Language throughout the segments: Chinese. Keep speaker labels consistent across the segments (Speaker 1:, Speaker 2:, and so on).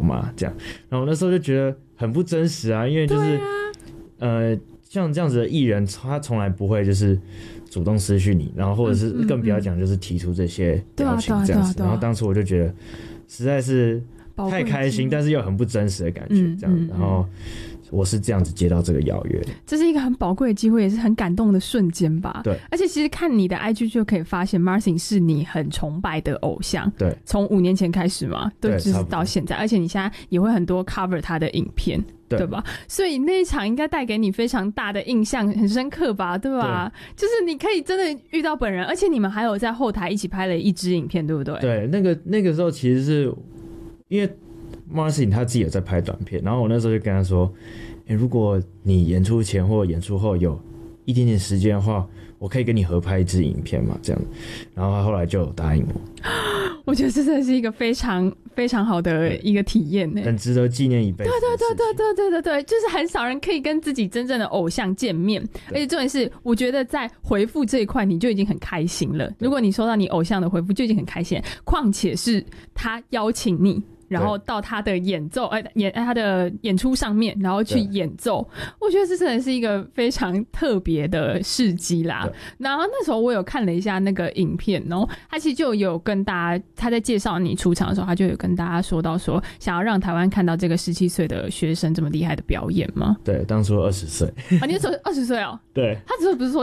Speaker 1: 吗？这样，然后我那时候就觉得很不真实啊，因为就是像这样子的艺人，他从来不会就是主动私讯你，然后或者是更不要讲就是提出这些表情这样子，然后当初我就觉得实在是太开心，但是又很不真实的感觉，这样，然后我是这样子接到这个邀约，
Speaker 2: 这是一个很宝贵的机会，也是很感动的瞬间吧。
Speaker 1: 对，
Speaker 2: 而且其实看你的 IG 就可以发现 Martin 是你很崇拜的偶像。
Speaker 1: 对，
Speaker 2: 从5年前开始嘛，对，就是到现在，而且你现在也会很多 cover 他的影片。对吧？所以那一场应该带给你非常大的印象，很深刻吧？对吧？就是你可以真的遇到本人，而且你们还有在后台一起拍了一支影片，对不对？
Speaker 1: 对，那个时候其实是因为 Martin 他自己有在拍短片，然后我那时候就跟他说，如果你演出前或演出后有一点点时间的话，我可以跟你合拍一支影片嘛，这样。然后他后来就有答应我。
Speaker 2: 我觉得这真的是一个非常非常好的一个体验呢，
Speaker 1: 很值得纪念一辈子。
Speaker 2: 对，就是很少人可以跟自己真正的偶像见面，而且重点是，我觉得在回复这一块你就已经很开心了。如果你收到你偶像的回复，就已经很开心了，况且是他邀请你。然后到他的他的演出上面，然后去演奏，我觉得这真的是一个非常特别的事迹啦。然后那时候我有看了一下那个影片，然后他其实就有跟大家，他在介绍你出场的时候，他就有跟大家说到说，想要让台湾看到这个17岁的学生这么厉害的表演吗？
Speaker 1: 对，当初20岁
Speaker 2: 啊，你那时候20岁哦？
Speaker 1: 对，
Speaker 2: 他不是说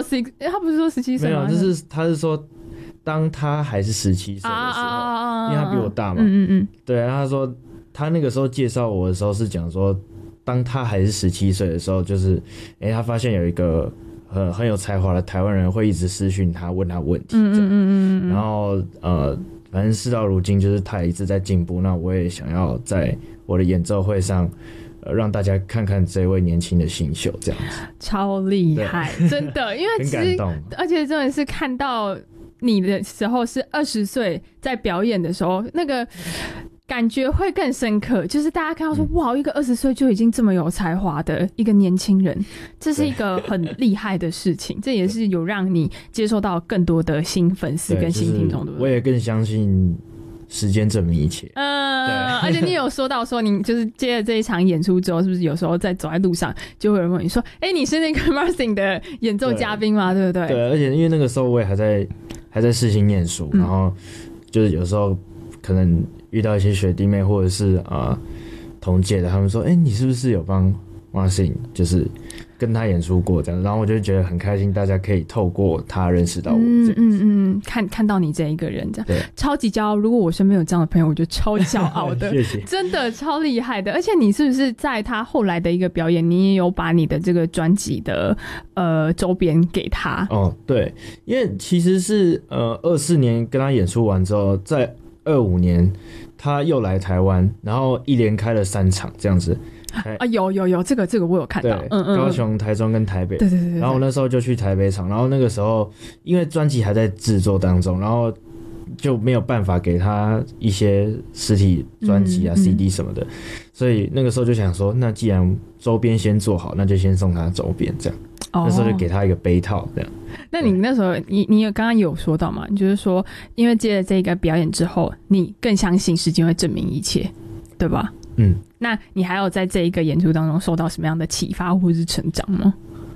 Speaker 2: 17岁吗？
Speaker 1: 没有，他是说。当他还是17岁的时候，因为他比我大嘛，对，然后他说他那个时候介绍我的时候是讲说，当他还是17岁的时候，就是他发现有一个很有才华的台湾人会一直私讯他问他问题，然后反正事到如今就是他也一直在进步，那我也想要在我的演奏会上。让大家看看这位年轻的新秀，这样子
Speaker 2: 超厉害，真的，因为其实
Speaker 1: 很感动，
Speaker 2: 而且真的是看到你的时候是20岁在表演的时候，那个感觉会更深刻，就是大家看到说，哇，一个20岁就已经这么有才华的一个年轻人，这是一个很厉害的事情，这也是有让你接受到更多的新粉丝跟新听众，对不对？
Speaker 1: 我也更相信。时间证明一切。
Speaker 2: 而且你有说到说，你就是接了这一场演出之后，是不是有时候在走在路上，就会有人问你说：“你是那个 Martin 的演奏嘉宾吗？”对不对？
Speaker 1: 对，而且因为那个时候我也还在世新念书，然后就是有时候可能遇到一些学弟妹或者是同届的，他们说：“你是不是有帮 Martin 就是跟他演出过这样？”然后我就觉得很开心，大家可以透过他认识到我。
Speaker 2: 看到你这一个人这样，超级骄傲。如果我身边有这样的朋友，我就超骄傲的。
Speaker 1: 谢谢，
Speaker 2: 真的超厉害的。而且你是不是在他后来的一个表演，你也有把你的这个专辑的周边给他？哦，
Speaker 1: 对，因为其实是24年跟他演出完之后，在25年他又来台湾，然后一连开了3场这样子。
Speaker 2: 有这个我有看到，
Speaker 1: 高雄、台中跟台北，
Speaker 2: 对。
Speaker 1: 然后我那时候就去台北场，然后那个时候因为专辑还在制作当中，然后就没有办法给他一些实体专辑啊、CD 什么的，所以那个时候就想说，那既然周边先做好，那就先送他周边这样。那时候就给他一个杯套这样。
Speaker 2: 那你那时候你刚刚有说到嘛？你就是说，因为接了这个表演之后，你更相信时间会证明一切，对吧？那你还有在这一个演出当中受到什么样的启发或是成长吗？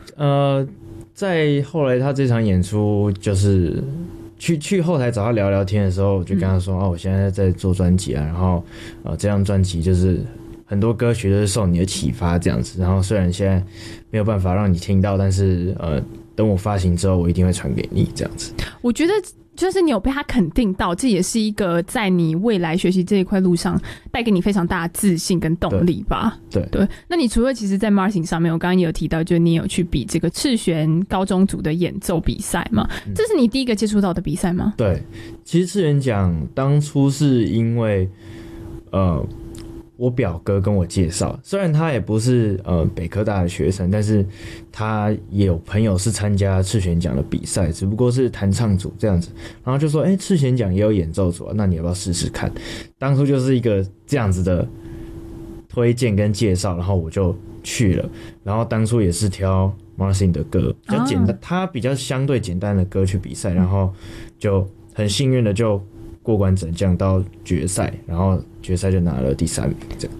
Speaker 1: 在后来他这场演出，就是去后台找他聊聊天的时候，我就跟他说：“我现在在做专辑啊，然后这张专辑就是很多歌曲都是受你的启发这样子。然后虽然现在没有办法让你听到，但是等我发行之后，我一定会传给你这样子。”
Speaker 2: 我觉得。就是你有被他肯定到，这也是一个在你未来学习这一块路上带给你非常大的自信跟动力吧。
Speaker 1: 对，
Speaker 2: 那你除了其实在 Martin 上面，我刚刚也有提到，就是你有去比这个赤弦高中组的演奏比赛嘛，这是你第一个接触到的比赛吗？
Speaker 1: 对，其实赤弦奖当初是因为我表哥跟我介绍，虽然他也不是北科大的学生，但是他也有朋友是参加赤弦奖的比赛，只不过是弹唱组这样子，然后就说赤弦奖也有演奏组，那你要不要试试看？当初就是一个这样子的推荐跟介绍，然后我就去了，然后当初也是挑 Martin 的歌，比较简单，他比较相对简单的歌去比赛，然后就很幸运的就过关斩将到决赛，然后决赛就拿了第3名这样。